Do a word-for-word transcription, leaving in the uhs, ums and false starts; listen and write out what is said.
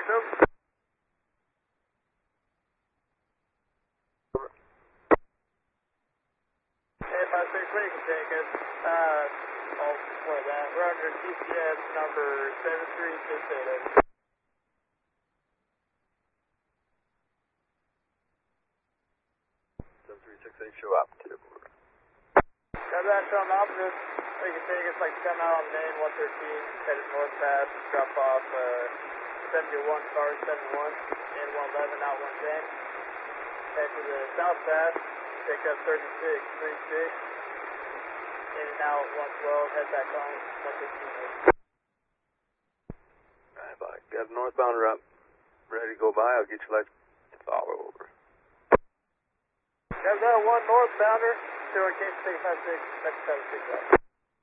Over. eight five six, where you can take us. Uh, all for that. We're under G P S number seven three six eight. seven three six eight, show up. Got that show on opposite. You can take us like ten mile on main, one thirteen, headed north past, drop off uh, seventy-one, car seventy-one, in one eleven, out one ten. Head to the south pass, take up thirty-six, thirty-six, in and out one twelve, head back home, one fifteen. Alright, bye. Got a northbound route ready to go by. I'll get your lights to follow over. Got that one northbounder, zero K six five six, that's seven six.